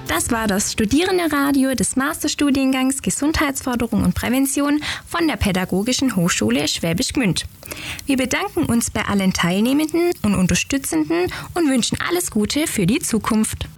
Das war das Studierendenradio des Masterstudiengangs Gesundheitsförderung und Prävention von der Pädagogischen Hochschule Schwäbisch Gmünd. Wir bedanken uns bei allen Teilnehmenden und Unterstützenden und wünschen alles Gute für die Zukunft.